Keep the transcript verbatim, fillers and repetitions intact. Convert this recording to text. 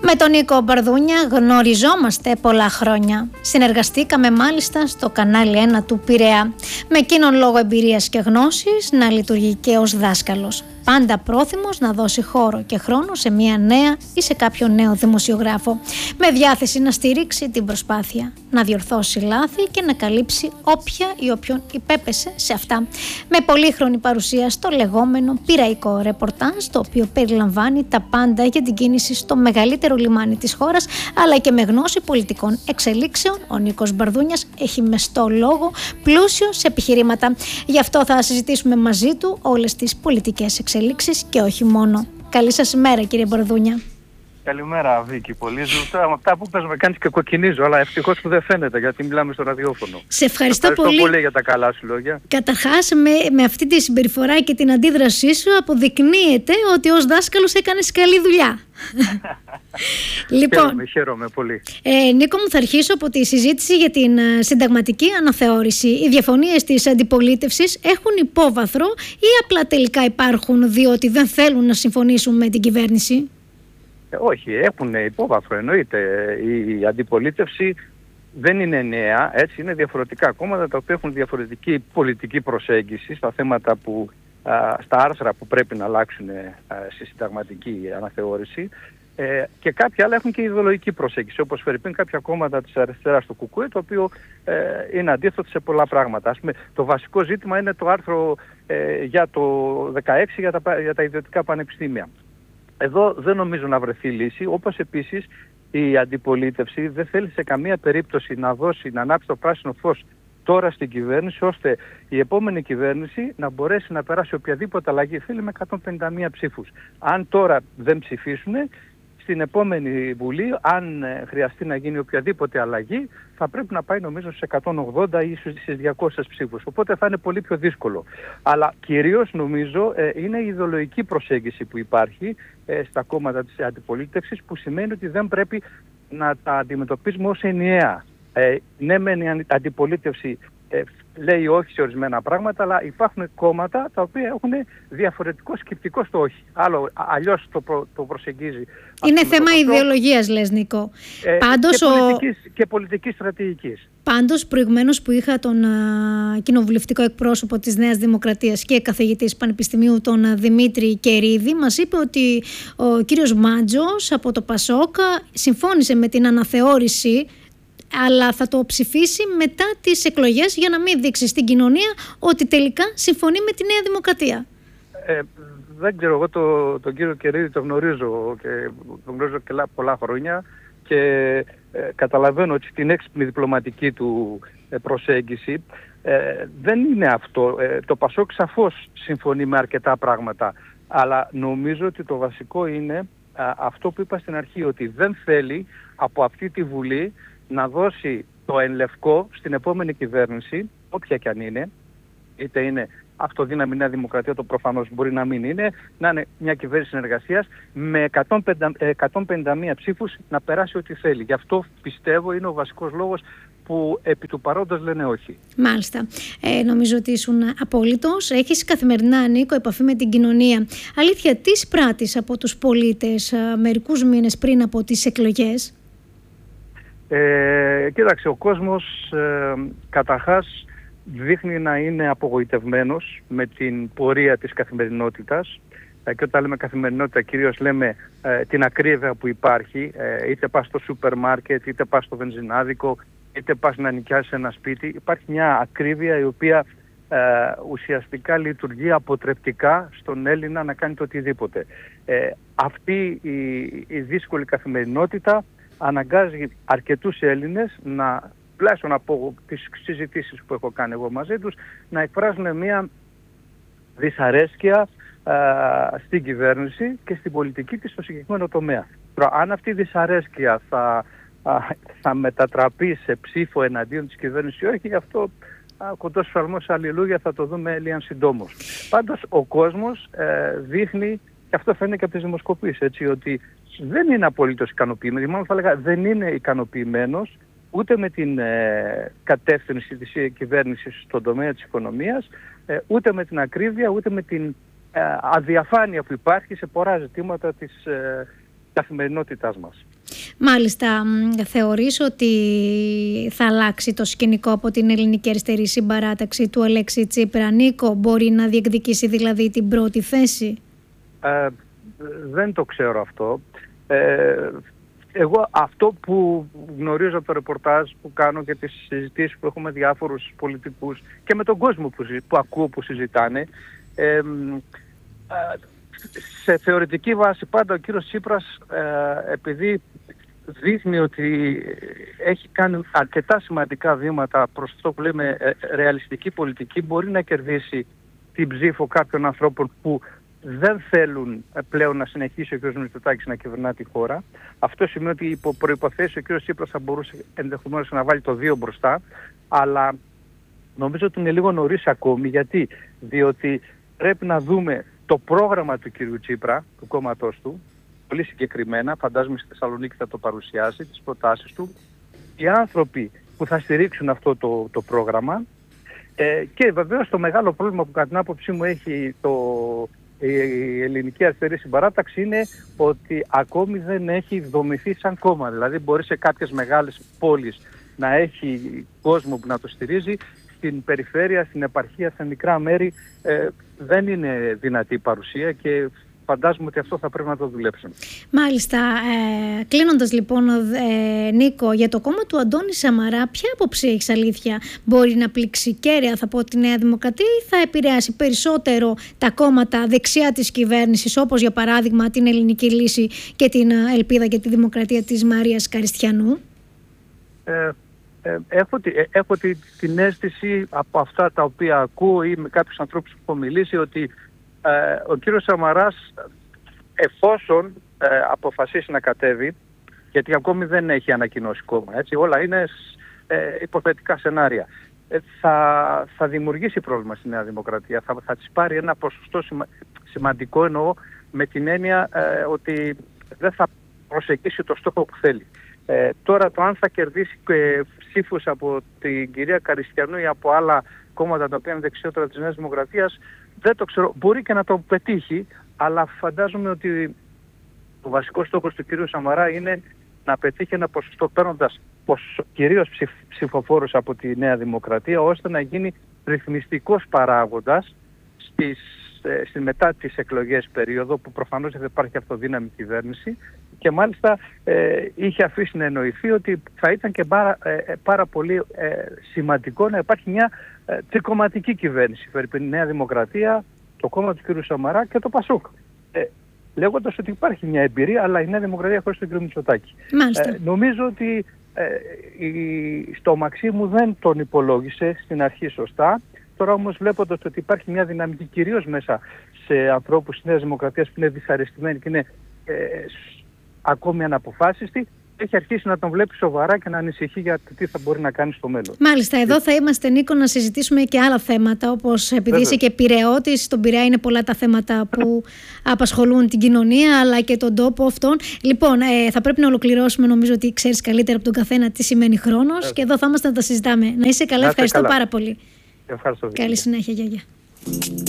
Με τον Νίκο Μπαρδούνια γνωριζόμαστε πολλά χρόνια. Συνεργαστήκαμε μάλιστα στο κανάλι ένα του Πειραιά. Με εκείνον λόγω εμπειρίας και γνώσης να λειτουργεί και ως δάσκαλος. Πάντα πρόθυμος να δώσει χώρο και χρόνο σε μια νέα ή σε κάποιο νέο δημοσιογράφο. Με διάθεση να στηρίξει την προσπάθεια, να διορθώσει λάθη και να καλύψει όποια ή όποιον υπέπεσε σε αυτά. Με πολύχρονη παρουσία στο λεγόμενο πειραϊκό ρεπορτάζ, το οποίο περιλαμβάνει τα πάντα για την κίνηση στο μεγαλύτερο λιμάνι της χώρας, αλλά και με γνώση πολιτικών εξελίξεων, ο Νίκος Μπαρδούνιας έχει μεστό λόγο, πλούσιο σε επιχειρήματα. Γι' αυτό θα συζητήσουμε μαζί του όλες τις πολιτικές εξελίξεις και όχι μόνο. Καλή σας ημέρα, κύριε Μπαρδούνια. Καλημέρα, Βίκη. Πολύ ζούτα. Με αυτά που πες με κάνεις και κοκκινίζω, αλλά ευτυχώς που δεν φαίνεται, γιατί μιλάμε στο ραδιόφωνο. Σε ευχαριστώ, ευχαριστώ πολύ. πολύ για τα καλά σου λόγια. Καταρχάς, με, με αυτή τη συμπεριφορά και την αντίδρασή σου αποδεικνύεται ότι ως δάσκαλος έκανες καλή δουλειά. Λοιπόν, χαίρομαι, χαίρομαι πολύ. Ε, Νίκο μου, θα αρχίσω από τη συζήτηση για την ε, συνταγματική αναθεώρηση. Οι διαφωνίες της αντιπολίτευσης έχουν υπόβαθρο ή απλά τελικά υπάρχουν διότι δεν θέλουν να συμφωνήσουν με την κυβέρνηση? Ε, όχι, έχουν υπόβαθρο, εννοείται. Η αντιπολίτευση δεν είναι νέα, έτσι, είναι διαφορετικά κόμματα τα οποία έχουν διαφορετική πολιτική προσέγγιση στα θέματα που, α, στα άρθρα που πρέπει να αλλάξουν α, στη συνταγματική αναθεώρηση, ε, και κάποια άλλα έχουν και ιδεολογική προσέγγιση, όπως φερειπίν κάποια κόμματα της αριστεράς του Κουκουέ, το οποίο ε, είναι αντίθετο σε πολλά πράγματα. Ας πούμε, το βασικό ζήτημα είναι το άρθρο ε, για το δεκαέξι για τα, για τα ιδιωτικά πανεπιστήμια. Εδώ δεν νομίζω να βρεθεί λύση, όπως επίσης η αντιπολίτευση δεν θέλει σε καμία περίπτωση να δώσει, να ανάψει το πράσινο φως τώρα στην κυβέρνηση, ώστε η επόμενη κυβέρνηση να μπορέσει να περάσει οποιαδήποτε αλλαγή θέλει με εκατόν πενήντα μία ψήφους. Αν τώρα δεν ψηφίσουν, στην επόμενη Βουλή, αν χρειαστεί να γίνει οποιαδήποτε αλλαγή, θα πρέπει να πάει νομίζω στις εκατόν ογδόντα ή στις διακόσιες ψήφους. Οπότε θα είναι πολύ πιο δύσκολο. Αλλά κυρίως νομίζω ε, είναι η ιδεολογική προσέγγιση που υπάρχει ε, στα κόμματα της αντιπολίτευσης, που σημαίνει ότι δεν πρέπει να τα αντιμετωπίζουμε ως ενιαία. Ε, ναι, μεν η αντιπολίτευση ε, λέει όχι σε ορισμένα πράγματα, αλλά υπάρχουν κόμματα τα οποία έχουν διαφορετικό σκεπτικό στο όχι. Άλλο, αλλιώς το, προ, το προσεγγίζει. Είναι θέμα ιδεολογίας, λες, Νίκο. Ε, Πάντως, και, πολιτικής, ο... και πολιτικής στρατηγικής. Πάντως, προηγουμένως που είχα τον α, κοινοβουλευτικό εκπρόσωπο της Νέας Δημοκρατίας και καθηγητής Πανεπιστημίου, τον α, Δημήτρη Κερίδη, μας είπε ότι ο κύριος Μάντζος από το Πασόκα συμφώνησε με την αναθεώρηση, αλλά θα το ψηφίσει μετά τις εκλογές για να μην δείξει στην κοινωνία ότι τελικά συμφωνεί με τη Νέα Δημοκρατία. Ε, δεν ξέρω, εγώ το, τον κύριο Κερίδη τον γνωρίζω και τον γνωρίζω και πολλά χρόνια και ε, καταλαβαίνω ότι την έξυπνη διπλωματική του ε, προσέγγιση ε, δεν είναι αυτό. Ε, το Πασόκ σαφώς συμφωνεί με αρκετά πράγματα, αλλά νομίζω ότι το βασικό είναι α, αυτό που είπα στην αρχή, ότι δεν θέλει από αυτή τη Βουλή να δώσει το εν λευκό στην επόμενη κυβέρνηση, όποια και αν είναι, είτε είναι αυτοδύναμη Νέα Δημοκρατία, το προφανώς μπορεί να μην είναι, να είναι μια κυβέρνηση συνεργασίας με εκατόν πενήντα μία ψήφους να περάσει ό,τι θέλει. Γι' αυτό πιστεύω είναι ο βασικός λόγος που επί του παρόντος λένε όχι. Μάλιστα. Ε, νομίζω ότι ήσουν απόλυτος. Έχεις καθημερινά, Νίκο, επαφή με την κοινωνία. Αλήθεια, τι πράττεις από τους πολίτες α, μερικούς μήνες πριν από τις εκλογές? Ε, κοίταξε, ο κόσμος ε, καταρχάς δείχνει να είναι απογοητευμένος με την πορεία της καθημερινότητας, ε, και όταν λέμε καθημερινότητα κυρίως λέμε ε, την ακρίβεια που υπάρχει, ε, είτε πας στο σούπερ μάρκετ, είτε πας στο βενζινάδικο, είτε πας να νοικιάσεις ένα σπίτι. Υπάρχει μια ακρίβεια η οποία ε, ουσιαστικά λειτουργεί αποτρεπτικά στον Έλληνα να κάνει το οτιδήποτε. Ε, αυτή η, η δύσκολη καθημερινότητα αναγκάζει αρκετούς Έλληνες να, τουλάχιστον από τις συζητήσεις που έχω κάνει εγώ μαζί τους, να εκφράζουν μια δυσαρέσκεια α, στην κυβέρνηση και στην πολιτική της στο συγκεκριμένο τομέα. Τώρα, αν αυτή η δυσαρέσκεια θα, α, θα μετατραπεί σε ψήφο εναντίον της κυβέρνησης ή όχι, αυτό κοντός φαλμός αλληλούια θα το δούμε λίγαν συντόμως. Πάντως ο κόσμος ε, δείχνει, και αυτό φαίνεται και από τις δημοσκοπήσεις, έτσι, ότι δεν είναι απολύτως ικανοποιημένος, μάλλον θα έλεγα δεν είναι ικανοποιημένος ούτε με την ε, κατεύθυνση της κυβέρνησης στον τομέα της οικονομίας, ε, ούτε με την ακρίβεια, ούτε με την ε, αδιαφάνεια που υπάρχει σε πολλά ζητήματα της ε, καθημερινότητάς μας. Μάλιστα, θεωρείς ότι θα αλλάξει το σκηνικό από την Ελληνική Αριστερή Συμπαράταξη του Αλέξη Τσίπρα? Νίκο, μπορεί να διεκδικήσει δηλαδή την πρώτη θέση? Ε, δεν το ξέρω αυτό. Ε, εγώ αυτό που γνωρίζω από το ρεπορτάζ που κάνω και τις συζητήσεις που έχουμε διάφορους πολιτικούς και με τον κόσμο που, που ακούω που συζητάνε, ε, ε, σε θεωρητική βάση πάντα ο κύριος Τσίπρας, ε, επειδή δείχνει ότι έχει κάνει αρκετά σημαντικά βήματα προς αυτό που λέμε ε, ρεαλιστική πολιτική, μπορεί να κερδίσει την ψήφο κάποιων ανθρώπων που δεν θέλουν πλέον να συνεχίσει ο κ. Μητσοτάκης να κυβερνά τη χώρα. Αυτό σημαίνει ότι υπό προϋποθέσεις ο κ. Τσίπρας θα μπορούσε ενδεχομένως να βάλει το δύο μπροστά, αλλά νομίζω ότι είναι λίγο νωρίς ακόμη. Γιατί? Διότι πρέπει να δούμε το πρόγραμμα του κ. Τσίπρα, του κόμματός του, πολύ συγκεκριμένα, φαντάζομαι στη Θεσσαλονίκη θα το παρουσιάσει, τις προτάσεις του, οι άνθρωποι που θα στηρίξουν αυτό το, το πρόγραμμα, ε, και βεβαίως το μεγάλο πρόβλημα που κατά την άποψή μου έχει το, η Ελληνική Αριστερή Συμπαράταξη είναι ότι ακόμη δεν έχει δομηθεί σαν κόμμα. Δηλαδή μπορεί σε κάποιες μεγάλες πόλεις να έχει κόσμο που να το στηρίζει, στην περιφέρεια, στην επαρχία, σε μικρά μέρη ε, δεν είναι δυνατή η παρουσία και φαντάζομαι ότι αυτό θα πρέπει να το δουλέψουν. Μάλιστα. Ε, κλείνοντας λοιπόν, ε, Νίκο, για το κόμμα του Αντώνη Σαμαρά, ποια άποψη έχεις αλήθεια? Μπορεί να πλήξει κέραια, θα πω, τη Νέα Δημοκρατία ή θα επηρεάσει περισσότερο τα κόμματα δεξιά της κυβέρνησης, όπως για παράδειγμα την Ελληνική Λύση και την Ελπίδα και τη Δημοκρατία της Μαρίας Καριστιανού? Ε, ε, έχω τη, ε, έχω τη, την αίσθηση από αυτά τα οποία ακούω ή με κάποιους ανθρώπους που έχω μιλήσει ότι Ε, ο κύριος Σαμαράς, εφόσον ε, αποφασίσει να κατέβει, γιατί ακόμη δεν έχει ανακοινώσει κόμμα, έτσι, όλα είναι ε, υποθετικά σενάρια, ε, θα, θα δημιουργήσει πρόβλημα στη Νέα Δημοκρατία, θα, θα της πάρει ένα ποσοστό σημα, σημαντικό, εννοώ με την έννοια ε, ότι δεν θα προσεγγίσει το στόχο που θέλει. Ε, τώρα το αν θα κερδίσει ε, ψήφους από την κυρία Καριστιανού ή από άλλα κόμματα τα οποία είναι δεξιότερα της Νέας Δημοκρατίας, δεν το ξέρω. Μπορεί και να το πετύχει, αλλά φαντάζομαι ότι ο βασικός στόχος του κ. Σαμαρά είναι να πετύχει ένα ποσοστό παίρνοντας κυρίως ψηφ, ψηφοφόρους από τη Νέα Δημοκρατία, ώστε να γίνει ρυθμιστικός παράγοντας στις, ε, στη μετά τις εκλογές περίοδο, που προφανώς δεν υπάρχει αυτοδύναμη κυβέρνηση, και μάλιστα ε, είχε αφήσει να εννοηθεί ότι θα ήταν και πάρα, ε, πάρα πολύ ε, σημαντικό να υπάρχει μια ε, τρικομματική κυβέρνηση. Η Νέα Δημοκρατία, το κόμμα του κ. Σαμαρά και το Πασούκ. Ε, λέγοντας ότι υπάρχει μια εμπειρία, αλλά η Νέα Δημοκρατία χωρίς τον κ. Μητσοτάκη. Ε, νομίζω ότι ε, η, στο Μαξίμου δεν τον υπολόγισε στην αρχή σωστά. Τώρα όμως βλέποντας ότι υπάρχει μια δυναμική κυρίως μέσα σε ανθρώπους της Νέας Δημοκρατίας που είναι δυσαρεστημένοι και είναι ε, ακόμη αναποφάσιστη, έχει αρχίσει να τον βλέπει σοβαρά και να ανησυχεί για το τι θα μπορεί να κάνει στο μέλλον. Μάλιστα, εδώ θα είμαστε, Νίκο, να συζητήσουμε και άλλα θέματα, όπως επειδή Βέβαια. είσαι και Πειραιώτης, στον Πειραιά είναι πολλά τα θέματα που απασχολούν την κοινωνία αλλά και τον τόπο αυτόν. Λοιπόν, ε, θα πρέπει να ολοκληρώσουμε, νομίζω ότι ξέρεις καλύτερα από τον καθένα τι σημαίνει χρόνος, Βέβαια. και εδώ θα είμαστε να τα συζητάμε. Να είσαι καλά, να ευχαριστώ καλά. πάρα πολύ. Ευχαριστώ. Καλή συνέχεια, γιαγιά.